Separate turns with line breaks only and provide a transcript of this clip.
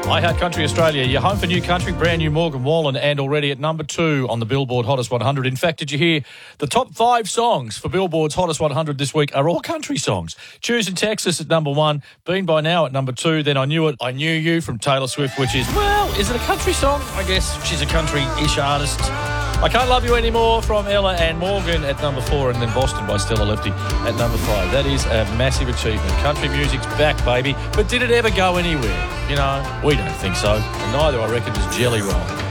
I Heart Country Australia, your home for new country, brand new Morgan Wallen, and already at number 2 on the Billboard Hottest 100. In fact, did you hear the top 5 songs for Billboard's Hottest 100 this week are all country songs? Choosing Texas at number 1, Been By Now at number 2, then I Knew It, I Knew You from Taylor Swift, which is, well, is it a country song? I guess she's a country-ish artist. I Can't Love You Anymore from Ella and Morgan at number 4, and then Boston by Stella Lefty at number 5. That is a massive achievement. Country music's back, baby. But did it ever go anywhere? You know, we don't think so. And neither, I reckon, does Jelly Roll.